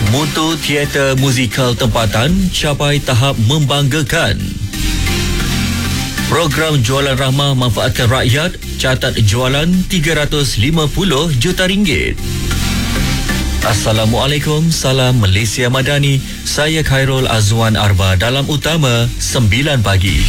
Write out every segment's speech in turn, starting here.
Mutu teater musikal tempatan capai tahap membanggakan. Program jualan rahmah manfaatkan rakyat catat jualan 350 juta ringgit. Assalamualaikum, salam Malaysia Madani. Saya Khairul Azwan Arba dalam Utama 9 pagi.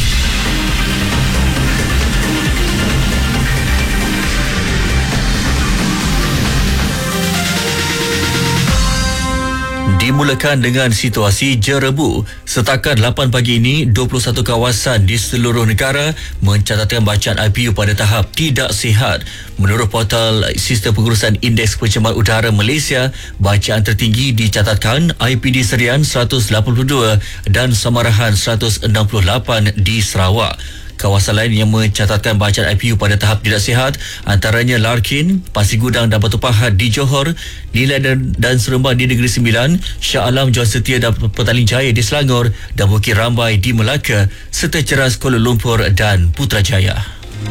Dimulakan dengan situasi jerebu. Setakat 8 pagi ini, 21 kawasan di seluruh negara mencatatkan bacaan IPU pada tahap tidak sihat. Menurut portal Sistem Pengurusan Indeks Pencemaran Udara Malaysia, bacaan tertinggi dicatatkan IPD Serian 182 dan Samarahan 168 di Sarawak. Kawasan lain yang mencatatkan bacaan IPU pada tahap tidak sihat antaranya Larkin, Pasir Gudang dan Batu Pahat di Johor, Nilai dan Seremban di Negeri Sembilan, Shah Alam, Johor Setia dan Petaling Jaya di Selangor dan Bukit Rambai di Melaka serta Ceras Kuala Lumpur dan Putrajaya.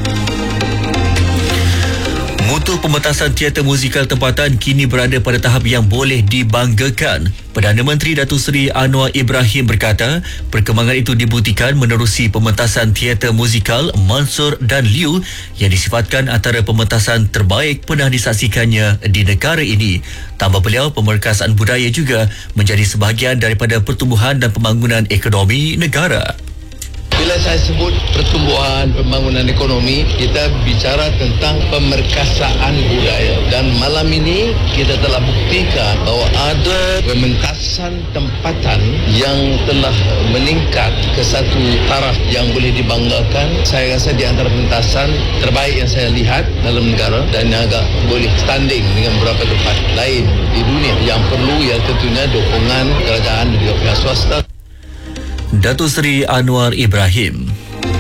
Mutu pementasan teater musikal tempatan kini berada pada tahap yang boleh dibanggakan. Perdana Menteri Datuk Seri Anwar Ibrahim berkata, perkembangan itu dibuktikan menerusi pementasan teater musikal Mansur dan Liu yang disifatkan antara pementasan terbaik pernah disaksikannya di negara ini. Tambah beliau, pemerkasaan budaya juga menjadi sebahagian daripada pertumbuhan dan pembangunan ekonomi negara. Bila saya sebut pertumbuhan pembangunan ekonomi, kita bicara tentang pemerkasaan budaya. Dan malam ini kita telah buktikan bahawa ada pementasan tempatan yang telah meningkat ke satu taraf yang boleh dibanggakan. Saya rasa di antara pementasan terbaik yang saya lihat dalam negara dan yang agak boleh standing dengan beberapa tempat lain di dunia. Yang perlu ialah tentunya dukungan kerajaan dan juga pihak swasta. Datuk Seri Anwar Ibrahim.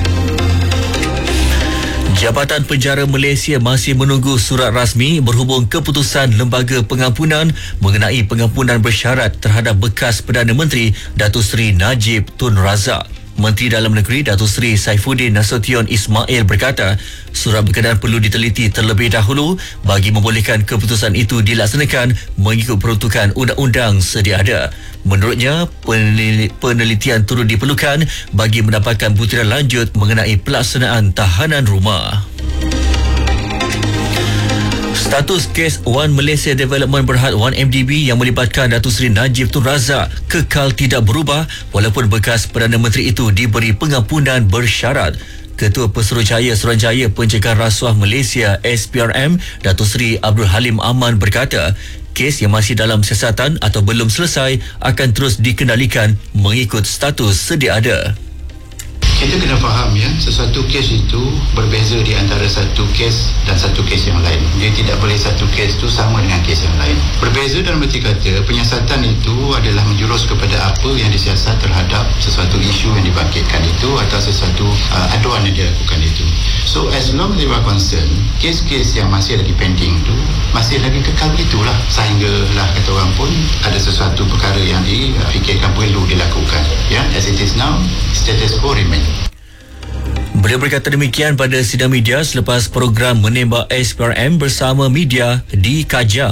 Jabatan Penjara Malaysia masih menunggu surat rasmi berhubung keputusan Lembaga Pengampunan mengenai pengampunan bersyarat terhadap bekas Perdana Menteri Datuk Seri Najib Tun Razak. Menteri Dalam Negeri Datuk Seri Saifuddin Nasution Ismail berkata, surat berkenaan perlu diteliti terlebih dahulu bagi membolehkan keputusan itu dilaksanakan mengikut peruntukan undang-undang sedia ada. Menurutnya, penelitian turut diperlukan bagi mendapatkan butiran lanjut mengenai pelaksanaan tahanan rumah. Status kes One Malaysia Development Berhad 1MDB yang melibatkan Datuk Seri Najib Tun Razak kekal tidak berubah walaupun bekas Perdana Menteri itu diberi pengampunan bersyarat. Ketua Pesuruhjaya Suruhanjaya Pencegahan Rasuah Malaysia SPRM Datuk Seri Abdul Halim Aman berkata, kes yang masih dalam siasatan atau belum selesai akan terus dikendalikan mengikut status sedia ada. Kita kena faham sesuatu kes itu berbeza di antara satu kes dan satu kes yang lain. Dia tidak boleh satu kes itu sama dengan kes yang lain. Berbeza dalam arti kata, penyiasatan itu adalah menjurus kepada apa yang disiasat terhadap sesuatu isu yang dibangkitkan itu atau sesuatu aduan yang dilakukan itu. So as long as they are concerned, kes-kes yang masih lagi pending itu masih lagi kekal begitulah sehinggalah kata orang pun ada sesuatu perkara yang difikirkan perlu dilakukan. As it is now, status quo remain. Beliau berkata demikian pada sidang media selepas program menembak SPRM bersama media di Kajang.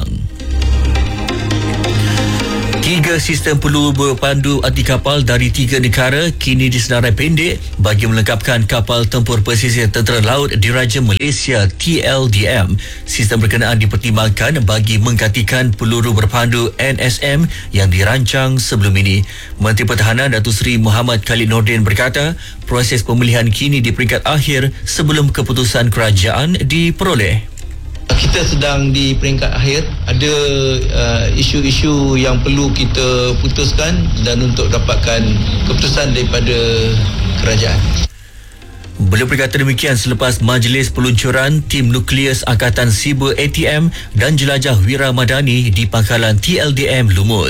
3 sistem peluru berpandu anti kapal dari 3 negara kini disenarai pendek bagi melengkapkan kapal tempur pesisir Tentera Laut Diraja Malaysia TLDM. Sistem berkenaan dipertimbangkan bagi menggantikan peluru berpandu NSM yang dirancang sebelum ini. Menteri Pertahanan Datuk Seri Muhammad Khalid Nordin berkata, proses pemilihan kini di peringkat akhir sebelum keputusan kerajaan diperoleh. Kita sedang di peringkat akhir. Ada isu-isu yang perlu kita putuskan dan untuk dapatkan keputusan daripada kerajaan. Beliau berkata demikian selepas majlis peluncuran tim nukleus Angkatan Siber ATM dan Jelajah Wira Madani di pangkalan TLDM Lumut.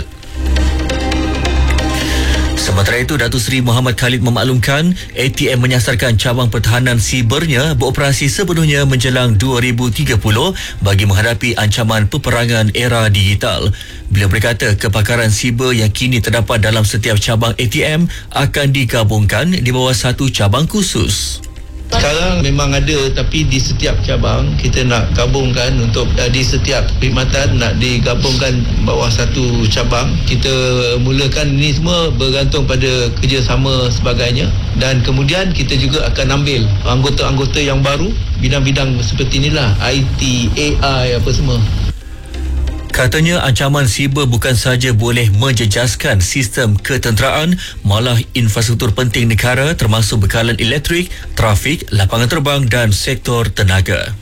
Sementara itu, Datuk Seri Muhammad Khalid memaklumkan ATM menyasarkan cabang pertahanan sibernya beroperasi sepenuhnya menjelang 2030 bagi menghadapi ancaman peperangan era digital. Beliau berkata kepakaran siber yang kini terdapat dalam setiap cabang ATM akan digabungkan di bawah satu cabang khusus. Sekarang memang ada, tapi di setiap cabang kita nak gabungkan untuk di setiap perkhidmatan nak digabungkan bawah satu cabang. Kita mulakan ini semua bergantung pada kerjasama sebagainya, dan kemudian kita juga akan ambil anggota-anggota yang baru bidang-bidang seperti inilah, IT, AI, apa semua. Katanya ancaman siber bukan sahaja boleh menjejaskan sistem ketenteraan, malah infrastruktur penting negara termasuk bekalan elektrik, trafik, lapangan terbang dan sektor tenaga.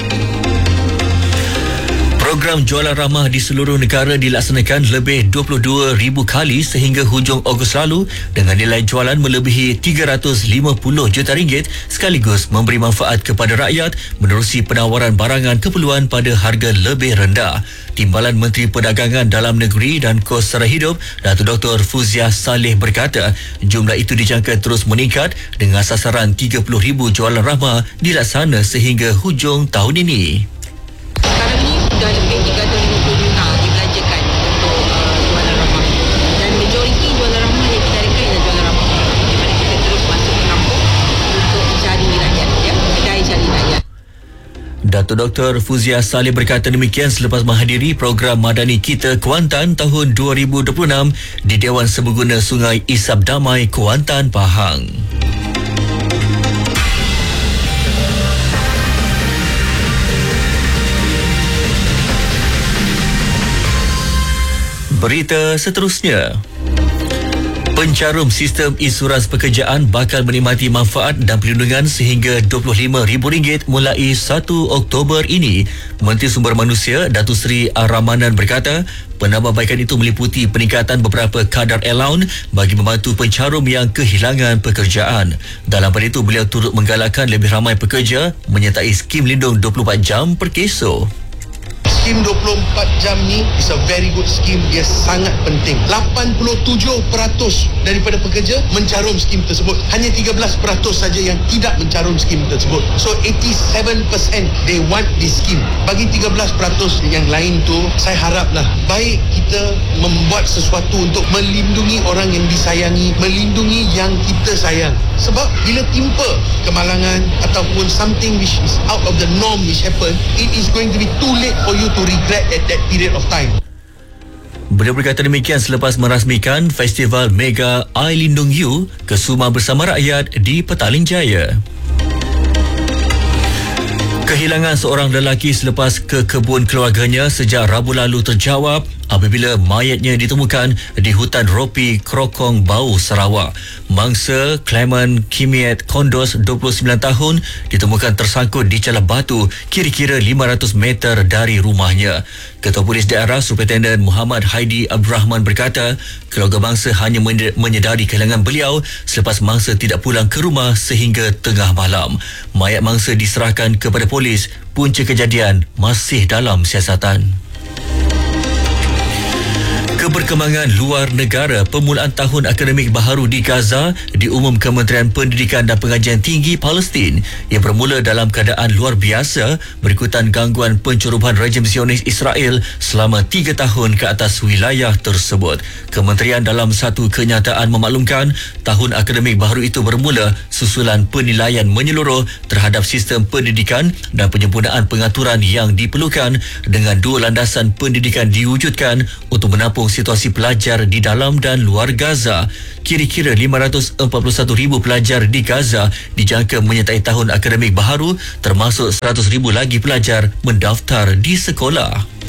Program jualan ramah di seluruh negara dilaksanakan lebih 22,000 kali sehingga hujung Ogos lalu dengan nilai jualan melebihi 350 juta ringgit sekaligus memberi manfaat kepada rakyat menerusi penawaran barangan keperluan pada harga lebih rendah. Timbalan Menteri Perdagangan Dalam Negeri dan Kos Sara Hidup, Datuk Dr. Fuzia Saleh berkata, jumlah itu dijangka terus meningkat dengan sasaran 30,000 jualan ramah dilaksana sehingga hujung tahun ini. Sekarang ni sudah lebih 350 juta dibelanjakan untuk jualan ramah, dan majoriti jualan ramah yang kita rekan ialah jualan ramah di mana kita terus masuk ke kampung untuk cari rakyat, kedai cari rakyat. Datuk Dr. Fuzia Saleh berkata demikian selepas menghadiri program Madani Kita Kuantan tahun 2026 di Dewan Serbaguna Sungai Isap Damai, Kuantan, Pahang. Berita seterusnya. Pencarum sistem insurans pekerjaan bakal menikmati manfaat dan perlindungan sehingga RM25,000 mulai 1 Oktober ini. Menteri Sumber Manusia Datuk Seri Ar-Rahmanan berkata, penambahbaikan itu meliputi peningkatan beberapa kadar allowance bagi membantu pencarum yang kehilangan pekerjaan. Dalam pada itu, beliau turut menggalakkan lebih ramai pekerja menyertai skim lindung 24 jam per keso. Skim 24 jam ni is a very good skim. Dia sangat penting. 87% daripada pekerja mencarum skim tersebut. Hanya 13% saja yang tidak mencarum skim tersebut. So 87% they want this skim. Bagi 13% yang lain tu, saya haraplah baik kita membuat sesuatu untuk melindungi orang yang disayangi, melindungi yang kita sayang. Sebab bila timpa kemalangan ataupun something which is out of the norm which happen, it is going to be too late for you to regret at that period of time. Beliau berkata demikian selepas merasmikan Festival Mega I Lindung You Kesuma Bersama Rakyat di Petaling Jaya. Kehilangan seorang lelaki selepas ke kebun keluarganya sejak Rabu lalu terjawab apabila mayatnya ditemukan di hutan Ropi, Krokong, Bau, Sarawak. Mangsa Clement Kimiet Kondos, 29 tahun, ditemukan tersangkut di celah batu kira-kira 500 meter dari rumahnya. Ketua Polis Daerah Superintendent Muhammad Haidi Abdul Rahman berkata, keluarga mangsa hanya menyedari kehilangan beliau selepas mangsa tidak pulang ke rumah sehingga tengah malam. Mayat mangsa diserahkan kepada polis. Punca kejadian masih dalam siasatan. Keberkembangan luar negara, permulaan tahun akademik baharu di Gaza diumum Kementerian Pendidikan dan Pengajian Tinggi Palestin yang bermula dalam keadaan luar biasa berikutan gangguan pencerobohan rejim Zionis Israel selama 3 tahun ke atas wilayah tersebut. Kementerian dalam satu kenyataan memaklumkan tahun akademik baharu itu bermula susulan penilaian menyeluruh terhadap sistem pendidikan dan penyempurnaan pengaturan yang diperlukan dengan 2 landasan pendidikan diwujudkan untuk menampung situasi pelajar di dalam dan luar Gaza. Kira-kira 541,000 pelajar di Gaza dijangka menyertai tahun akademik baharu, termasuk 100,000 lagi pelajar mendaftar di sekolah.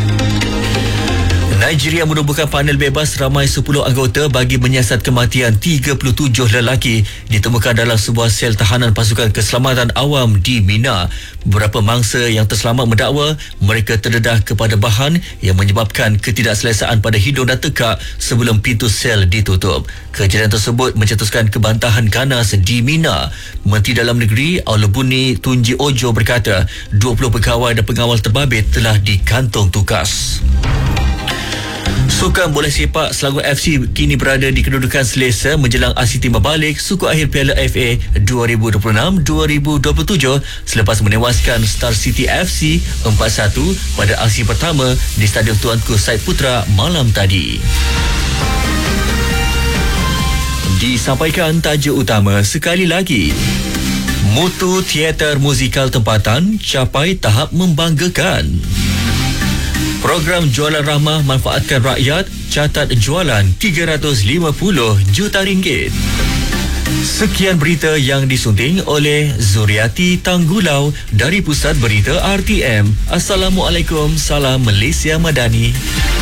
Nigeria menubuhkan panel bebas ramai 10 anggota bagi menyiasat kematian 37 lelaki ditemukan dalam sebuah sel tahanan pasukan keselamatan awam di Mina. Beberapa mangsa yang terselamat mendakwa mereka terdedah kepada bahan yang menyebabkan ketidakselesaan pada hidung dan tekak sebelum pintu sel ditutup. Kejadian tersebut mencetuskan kebantahan ganas di Mina. Menteri Dalam Negeri Aulubuni Tunji Ojo berkata 20 pegawai dan pengawal terbabit telah dikantung tugas. Sukan bola sepak Selangor FC kini berada di kedudukan selesa menjelang aksi timbal balik suku akhir Piala FA 2026-2027 selepas menewaskan Star City FC 4-1 pada aksi pertama di Stadium Tuanku Said Putra malam tadi. Disampaikan tajuk utama sekali lagi. Mutu teater musikal tempatan capai tahap membanggakan. Program Jualan Rahmah manfaatkan rakyat, catat jualan 350 juta ringgit. Sekian berita yang disunting oleh Zuriati Tanggulau dari Pusat Berita RTM. Assalamualaikum, salam Malaysia Madani.